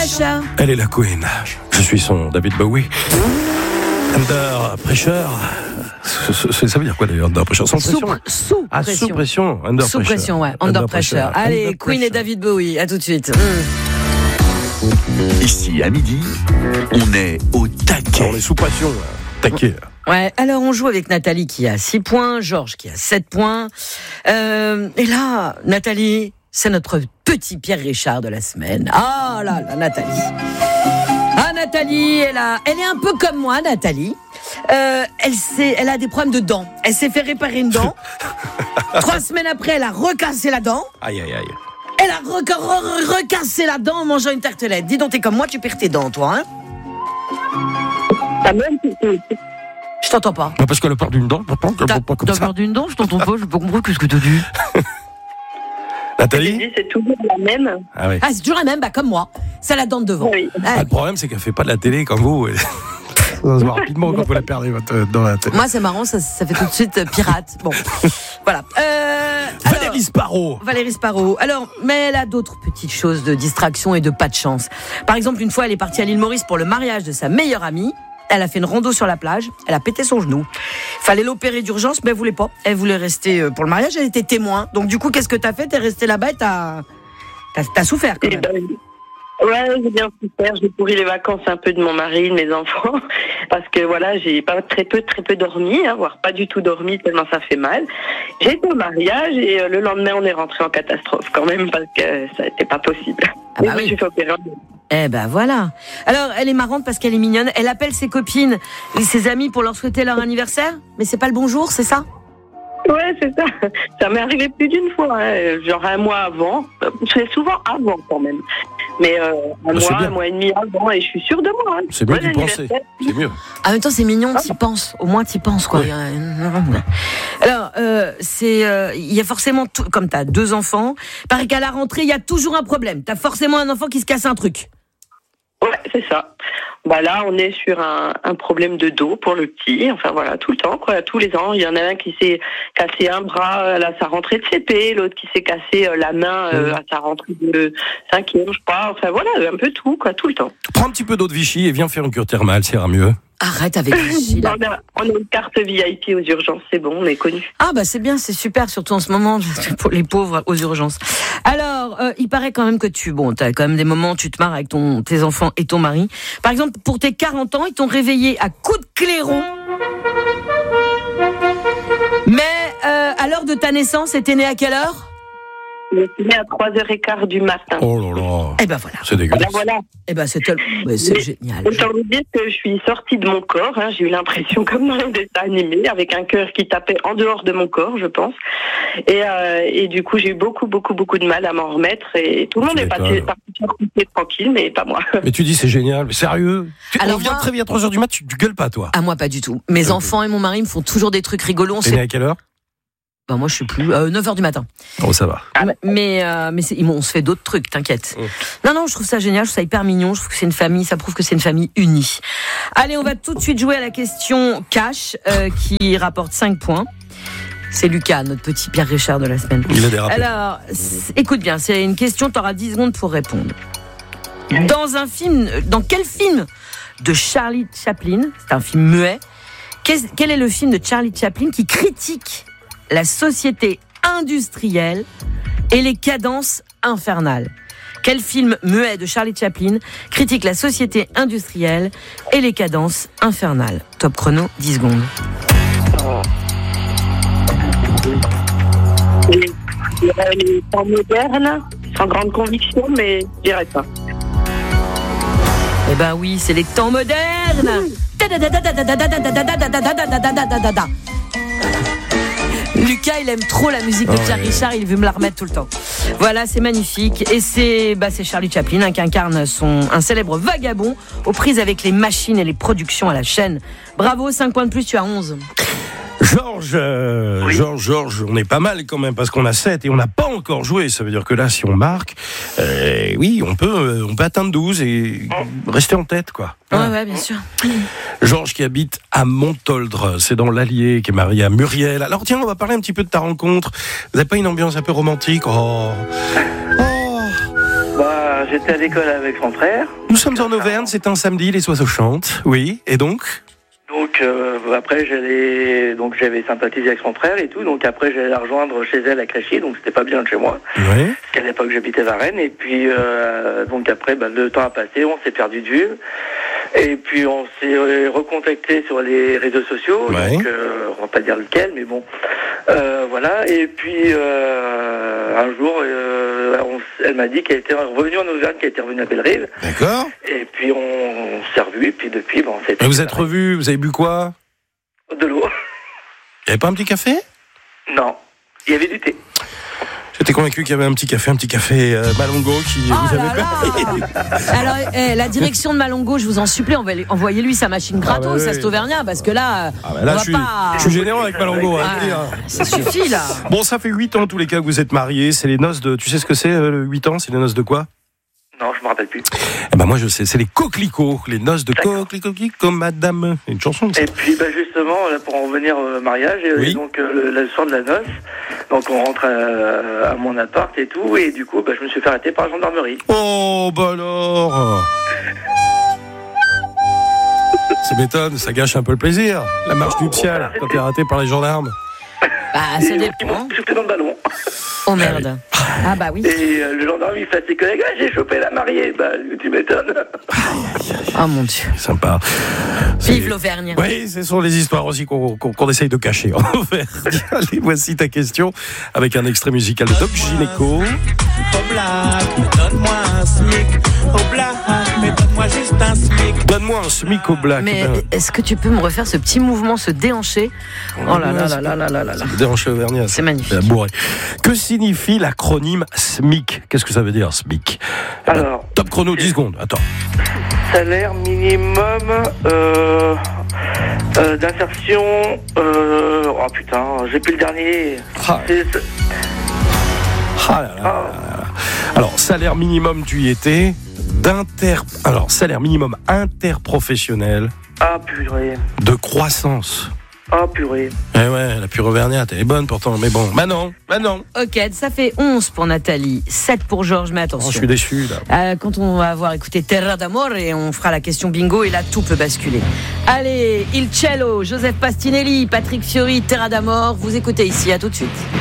Pressure. Elle est la queen. Je suis son David Bowie. Under Pressure. Ça veut dire quoi d'ailleurs, Under Pressure? Sans pression? Sous pression. Sous pression. Under Sous Pressure. pression, ouais. Under Pressure. Allez, Under Queen Pressure. et David Bowie. À tout de suite. Ici, à midi, on est au taquet. On est sous pression, là. Taquet. Ouais, alors on joue avec Nathalie qui a 6 points, Georges qui a 7 points. Et là, Nathalie, c'est notre petit Pierre Richard de la semaine. Ah là là, Nathalie. Ah, Nathalie, elle est un peu comme moi, Nathalie. Elle a des problèmes de dents. Elle s'est fait réparer une dent. 3 semaines après, elle a recassé la dent. Aïe, aïe, aïe. Elle a recassé la dent en mangeant une tartelette. Dis donc, t'es comme moi, tu perds tes dents, toi, hein? Je t'entends pas. Parce qu'elle a peur d'une dent, pourtant, qu'elle ne pas comme T'as ça. peur d'une dent? Je t'entends pas, je peux comprendre qu'est-ce que t'as dit. Nathalie? C'est toujours la même. Ah oui. Ah, c'est toujours la même, comme moi. C'est la dent de devant. Oui. Ah, le problème, c'est qu'elle fait pas de la télé comme vous. Ça se voit rapidement quand vous la perdez dans la tête. Moi, c'est marrant, ça fait tout de suite pirate. Bon, voilà. Valérie Sparrow. Valérie Sparrow. Alors, mais elle a d'autres petites choses de distraction et de pas de chance. Par exemple, une fois, elle est partie à l'île Maurice pour le mariage de sa meilleure amie. Elle a fait une rando sur la plage. Elle a pété son genou. Fallait l'opérer d'urgence, mais elle voulait pas. Elle voulait rester pour le mariage. Elle était témoin. Donc, du coup, qu'est-ce que t'as fait? T'es resté là-bas et t'as souffert quand même. Ouais, j'ai bien souffert. J'ai pourri les vacances un peu de mon mari, de mes enfants, parce que voilà, j'ai pas très peu dormi, voire pas du tout dormi tellement ça fait mal. J'ai été au mariage et le lendemain on est rentré en catastrophe quand même parce que ça n'était pas possible. Ah bah Et oui. j'ai fait opérer. Eh ben voilà. Alors, elle est marrante parce qu'elle est mignonne. Elle appelle ses copines et ses amis pour leur souhaiter leur anniversaire. Mais c'est pas le bonjour, c'est ça? Ouais, c'est ça. Ça m'est arrivé plus d'une fois, genre un mois avant. C'est souvent avant quand même. Mais un mois et demi avant, et je suis sûre de moi. C'est bien Bon d'y penser. anniversaire. C'est mieux. En même temps, c'est mignon, t'y penses. Au moins, t'y penses, quoi. Ouais. Alors, il y a forcément, comme t'as 2 enfants, paraît qu'à la rentrée, il y a toujours un problème. T'as forcément un enfant qui se casse un truc. Ouais, c'est ça. Bah là, on est sur un problème de dos pour le petit. Enfin voilà, tout le temps, quoi. Tous les ans, il y en a un qui s'est cassé un bras à sa rentrée de CP, l'autre qui s'est cassé la main à sa rentrée de 5e, je crois. Enfin voilà, un peu tout, quoi, tout le temps. Prends un petit peu d'eau de Vichy et viens faire une cure thermale, ça ira mieux. Arrête avec Vichy, là. On a une carte VIP aux urgences, c'est bon, on est connus. Ah bah c'est bien, c'est super, surtout en ce moment, pour les pauvres aux urgences. Alors, il paraît quand même que t'as quand même des moments où tu te marres avec tes enfants et ton mari. Par exemple, pour tes 40 ans, ils t'ont réveillé à coups de clairon. Mais à l'heure de ta naissance, t'es né à quelle heure? Je suis née à 3h15 du matin. Oh là là. Eh ben voilà. C'est dégueulasse. Voilà. Eh ben c'est génial. Autant vous dire que je suis sortie de mon corps. J'ai eu l'impression, comme dans les dessins animés, avec un cœur qui tapait en dehors de mon corps, je pense. Et du coup, j'ai eu beaucoup de mal à m'en remettre. Et tout le monde est parti tranquille, mais pas moi. Mais tu dis c'est génial, mais sérieux? Alors on vient moi- très bien à 3h du mat, tu gueules pas toi? Ah moi pas du tout. Mes enfants et mon mari me font toujours des trucs rigolos. T'es né à quelle heure? Bah moi je sais plus. 9h du matin. Oh ça va. Mais on se fait d'autres trucs, t'inquiète. Non, je trouve ça génial, je trouve ça hyper mignon, je trouve que c'est une famille, ça prouve que c'est une famille unie. Allez, on va tout de suite jouer à la question cash qui rapporte 5 points. C'est Lucas, notre petit Pierre Richard de la semaine. Il a dérapé. Alors, écoute bien, c'est une question, t'auras 10 secondes pour répondre. Dans quel film de Charlie Chaplin, c'est un film muet, quel est le film de Charlie Chaplin qui critique la société industrielle et les cadences infernales? Quel film muet de Charlie Chaplin critique la société industrielle et les cadences infernales? Top chrono, 10 secondes. Les temps modernes, sans grande conviction, mais je dirais pas. Eh ben oui, c'est les temps modernes. Lucas, il aime trop la musique de Pierre Richard, il veut me la remettre tout le temps. Voilà, c'est magnifique. Et c'est Charlie Chaplin qui incarne un célèbre vagabond aux prises avec les machines et les productions à la chaîne. Bravo, 5 points de plus, tu as 11. Georges, on est pas mal quand même parce qu'on a 7 et on n'a pas encore joué. Ça veut dire que là, si on marque, oui, on peut atteindre 12 et rester en tête, quoi. Ouais, bien sûr. Georges qui habite à Montoldre, c'est dans l'Allier, qui est marié à Muriel. Alors tiens, on va parler un petit peu de ta rencontre. Vous n'avez pas une ambiance un peu romantique? Bah, j'étais à l'école avec mon frère. Nous sommes en Auvergne, c'est un samedi, les oiseaux chantent. Oui, et donc Donc après j'avais sympathisé avec son frère et tout. Donc après j'allais la rejoindre chez elle à Créchy. Donc c'était pas bien de chez moi. Oui. Parce qu'à l'époque j'habitais Varennes. Et puis donc après le temps a passé, on s'est perdu de vue. Et puis on s'est recontacté sur les réseaux sociaux. Ouais. Donc on va pas dire lequel, mais bon. Voilà. Et puis un jour elle m'a dit qu'elle était revenue en Auvergne, qu'elle était revenue à Bellerive. D'accord. Et puis on s'est revus. Et puis depuis on s'est. Et vous êtes revus, vous avez bu quoi? De l'eau. Il n'y avait pas un petit café? Non, il y avait du thé. J'étais convaincu qu'il y avait un petit café Malongo qui vous avait permis. Alors, la direction de Malongo, je vous en supplie, envoyez-lui sa machine gratos, bah oui. à cet Auvergnat, parce que là, Là, on je va suis généreux avec Malongo. ça suffit, là. Bon, ça fait 8 ans, en tous les cas, que vous êtes mariés. C'est les noces de... Tu sais ce que c'est, 8 ans? C'est les noces de quoi? Non, je me rappelle plus. Eh ben, moi, je sais. C'est les coquelicots. Les noces de coquelicots, madame. C'est une chanson, ça. Et puis, justement, là, pour en revenir au mariage, Oui. et donc, le soir de la noce, donc on rentre à mon appart et tout, et du coup, je me suis fait arrêter par la gendarmerie. Oh, bah alors. Ça m'étonne, ça gâche un peu le plaisir. La marche nuptiale, quand t'es arrêté par les gendarmes. Bah, ça Ils dépend. m'ont chopé dans le ballon. Oh merde. Ah bah oui. Et le gendarme, il fait à ses collègues, j'ai chopé la mariée. Bah, tu m'étonnes. Oh mon Dieu. Sympa. Vive l'Auvergne. Oui, ce sont les histoires aussi qu'on essaye de cacher en Auvergne. Allez, voici ta question avec un extrait musical de Doc Gynéco. Donne-moi un SMIC au black, mais donne-moi juste un SMIC. Donne-moi un SMIC au black. Mais est-ce que tu peux me refaire ce petit mouvement, se déhancher? Oh là là là là là là là là. Déhanché auvergnat. C'est magnifique. La bourrée. Que signifie l'acronyme SMIC? Qu'est-ce que ça veut dire, SMIC? Alors, top chrono, 10 secondes. Attends. salaire minimum d'insertion. Oh putain, j'ai plus le dernier. Ah. Ah là là là là. Alors, salaire minimum, tu y étais. Alors, salaire minimum interprofessionnel Ah purée. de croissance. Ah purée. Eh ouais, la pure auvergnate, elle est bonne pourtant, mais bon. Manon. Ok, ça fait 11 pour Nathalie, 7 pour Georges, mais Oh, attention. je suis déçu, là. Quand on va avoir écouté Terra d'Amore et on fera la question bingo et là tout peut basculer. Allez, Il Cello, Joseph Pastinelli, Patrick Fiori, Terra d'Amore, vous écoutez ici, à tout de suite.